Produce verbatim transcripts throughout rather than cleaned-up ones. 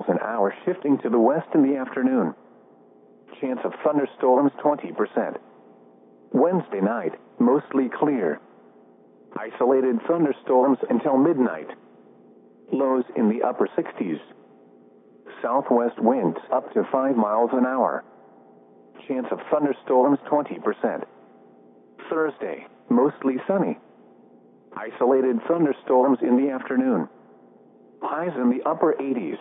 an hour, shifting to the west in the afternoon. Chance of thunderstorms twenty percent. Wednesday night, mostly clear. Isolated thunderstorms until midnight. Lows in the upper sixties. Southwest winds up to five miles an hour. Chance of thunderstorms twenty percent. Thursday, mostly sunny. Isolated thunderstorms in the afternoon. Highs in the upper eighties.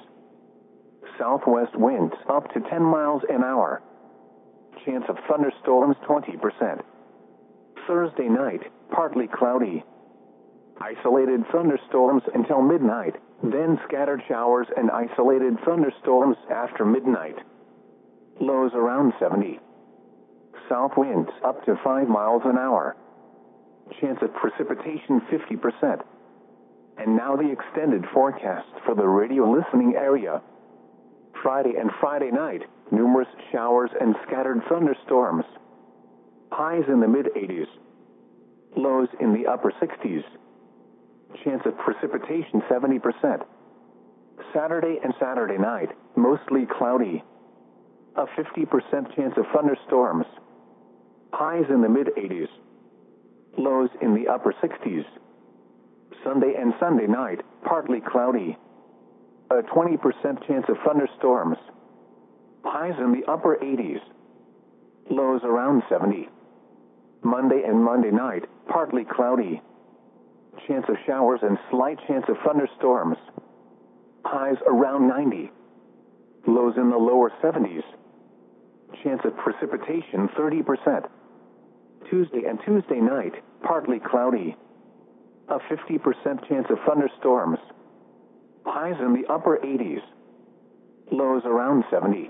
Southwest winds up to ten miles an hour. Chance of thunderstorms twenty percent. Thursday night, partly cloudy. Isolated thunderstorms until midnight, then scattered showers and isolated thunderstorms after midnight. Lows around seventy. South winds up to five miles an hour. Chance of precipitation fifty percent. And now the extended forecast for the radio listening area. Friday and Friday night, numerous showers and scattered thunderstorms. Highs in the mid-eighties. Lows in the upper sixties. Chance of precipitation seventy percent. Saturday and Saturday night, mostly cloudy. A fifty percent chance of thunderstorms. Highs in the mid-eighties. Lows in the upper sixties. Sunday and Sunday night, partly cloudy. A twenty percent chance of thunderstorms. Highs in the upper eighties. Lows around seventy. Monday and Monday night, partly cloudy. Chance of showers and slight chance of thunderstorms. Highs around ninety. Lows in the lower seventies. Chance of precipitation thirty percent. Tuesday and Tuesday night, partly cloudy. A fifty percent chance of thunderstorms. Highs in the upper eighties. Lows around seventy.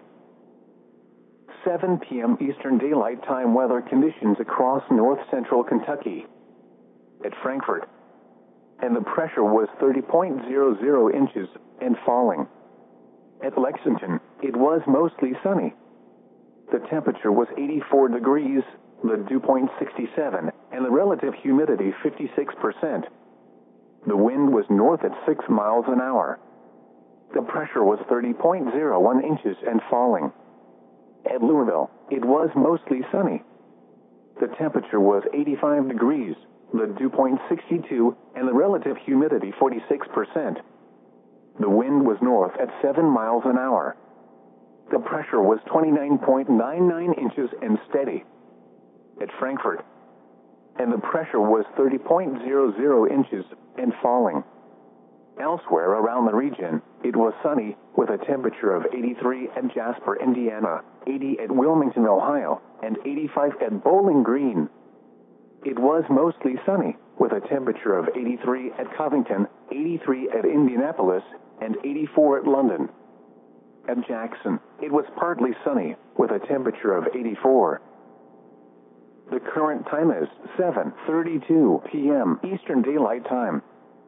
seven p m Eastern Daylight Time weather conditions across north central Kentucky. At Frankfort. And the pressure was thirty point zero zero inches and falling. At Lexington, it was mostly sunny. The temperature was eighty-four degrees, the dew point sixty-seven, and the relative humidity fifty-six percent. The wind was north at six miles an hour. The pressure was thirty point zero one inches and falling. At Louisville, it was mostly sunny. The temperature was eighty-five degrees, the dew point sixty-two, and the relative humidity forty-six percent. The wind was north at seven miles an hour. The pressure was twenty-nine point nine nine inches and steady. At Frankfort. And the pressure was thirty point zero zero inches and falling. Elsewhere around the region, it was sunny, with a temperature of eighty-three at Jasper, Indiana, eighty at Wilmington, Ohio, and eighty-five at Bowling Green. It was mostly sunny, with a temperature of eighty-three at Covington, eighty-three at Indianapolis, and eighty-four at London. At Jackson, it was partly sunny, with a temperature of eighty-four. The current time is seven thirty-two p m Eastern Daylight Time.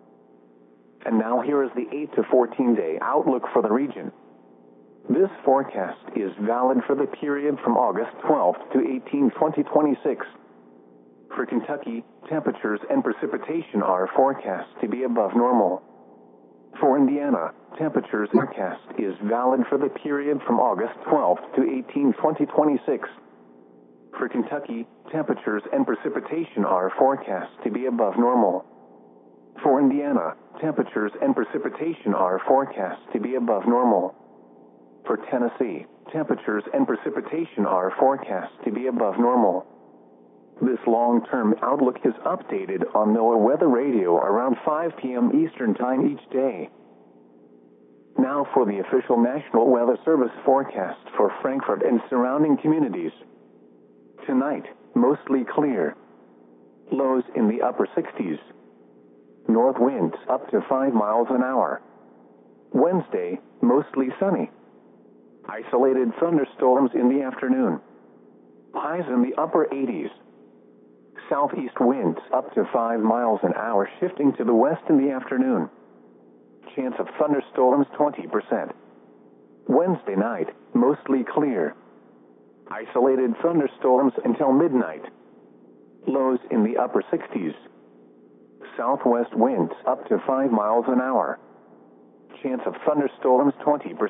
And now here is the eight to fourteen day outlook for the region. This forecast is valid for the period from August twelfth to eighteenth, twenty twenty-six. For Kentucky, temperatures and precipitation are forecast to be above normal. For Indiana, temperatures forecast is valid for the period from August twelfth to eighteenth, twenty twenty-six. For Kentucky, temperatures and precipitation are forecast to be above normal. For Indiana, temperatures and precipitation are forecast to be above normal. For Tennessee, temperatures and precipitation are forecast to be above normal. This long-term outlook is updated on NOAA Weather Radio around five p m Eastern Time each day. Now for the official National Weather Service forecast for Frankfort and surrounding communities. Tonight, mostly clear. Lows in the upper sixties. North winds up to five miles an hour. Wednesday, mostly sunny. Isolated thunderstorms in the afternoon. Highs in the upper eighties. Southeast winds up to five miles an hour, shifting to the west in the afternoon. Chance of thunderstorms twenty percent. Wednesday night, mostly clear. Isolated thunderstorms until midnight. Lows in the upper sixties. Southwest winds up to five miles an hour. Chance of thunderstorms twenty percent.